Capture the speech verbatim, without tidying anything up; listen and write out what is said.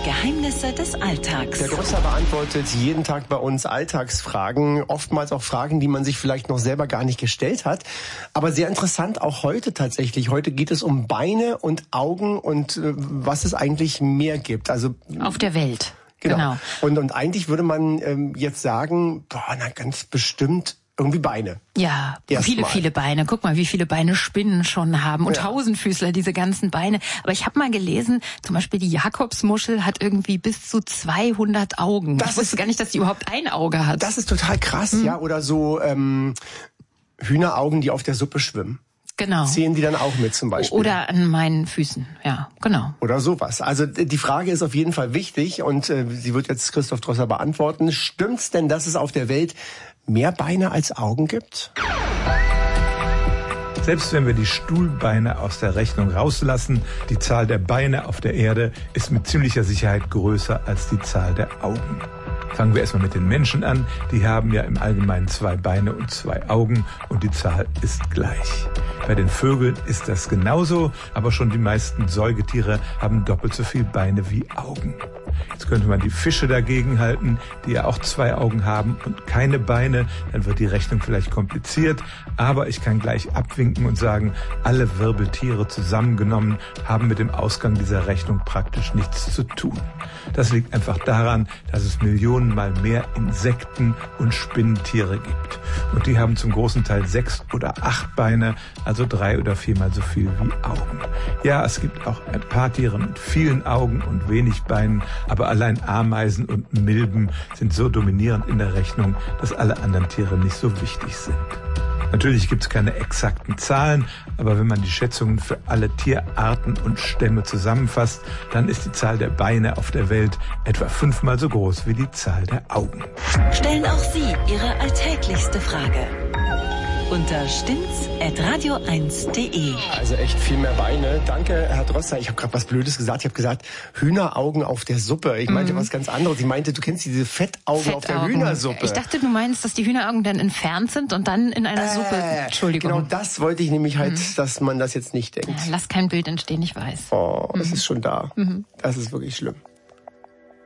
Geheimnisse des Alltags. Der Drosser beantwortet jeden Tag bei uns Alltagsfragen, oftmals auch Fragen, die man sich vielleicht noch selber gar nicht gestellt hat. Aber sehr interessant auch heute tatsächlich. Heute geht es um Beine und Augen und äh, was es eigentlich mehr gibt. Also auf der Welt. Genau. genau. Und, und eigentlich würde man ähm, jetzt sagen, boah, na ganz bestimmt irgendwie Beine. Ja, Erst viele, mal. viele Beine. Guck mal, wie viele Beine Spinnen schon haben. Und ja. Tausendfüßler, diese ganzen Beine. Aber ich habe mal gelesen, zum Beispiel die Jakobsmuschel hat irgendwie bis zu zweihundert Augen. Das ich wusste ist, gar nicht, dass die überhaupt ein Auge hat. Das ist total krass, mhm. ja. Oder so ähm, Hühneraugen, die auf der Suppe schwimmen. Genau. Zählen die dann auch mit zum Beispiel? Oder an meinen Füßen, ja, genau. Oder sowas. Also die Frage ist auf jeden Fall wichtig und äh, sie wird jetzt Christoph Drosser beantworten. Stimmt's denn, dass es auf der Welt mehr Beine als Augen gibt? Selbst wenn wir die Stuhlbeine aus der Rechnung rauslassen, die Zahl der Beine auf der Erde ist mit ziemlicher Sicherheit größer als die Zahl der Augen. Fangen wir erstmal mit den Menschen an. Die haben ja im Allgemeinen zwei Beine und zwei Augen und die Zahl ist gleich. Bei den Vögeln ist das genauso, aber schon die meisten Säugetiere haben doppelt so viele Beine wie Augen. Jetzt könnte man die Fische dagegen halten, die ja auch zwei Augen haben und keine Beine. Dann wird die Rechnung vielleicht kompliziert, aber ich kann gleich abwinken und sagen, alle Wirbeltiere zusammengenommen haben mit dem Ausgang dieser Rechnung praktisch nichts zu tun. Das liegt einfach daran, dass es millionenmal mehr Insekten und Spinnentiere gibt. Und die haben zum großen Teil sechs oder acht Beine, also drei oder viermal so viel wie Augen. Ja, es gibt auch ein paar Tiere mit vielen Augen und wenig Beinen, aber allein Ameisen und Milben sind so dominierend in der Rechnung, dass alle anderen Tiere nicht so wichtig sind. Natürlich gibt es keine exakten Zahlen, aber wenn man die Schätzungen für alle Tierarten und Stämme zusammenfasst, dann ist die Zahl der Beine auf der Welt etwa fünfmal so groß wie die Zahl der Augen. Stellen auch Sie Ihre alltäglichste Frage unter stimmt's at radio eins punkt de. Also echt viel mehr Beine. Danke, Herr Drosser. Ich habe gerade was Blödes gesagt. Ich habe gesagt, Hühneraugen auf der Suppe. Ich meinte mm. was ganz anderes. Ich meinte, du kennst diese Fettaugen, Fettaugen auf der Hühnersuppe. Ich dachte, du meinst, dass die Hühneraugen dann entfernt sind und dann in einer äh, Suppe. Entschuldigung. Genau, das wollte ich nämlich halt, mm. dass man das jetzt nicht denkt. Ja, lass kein Bild entstehen, ich weiß. Oh, es mm. ist schon da. Mm. Das ist wirklich schlimm.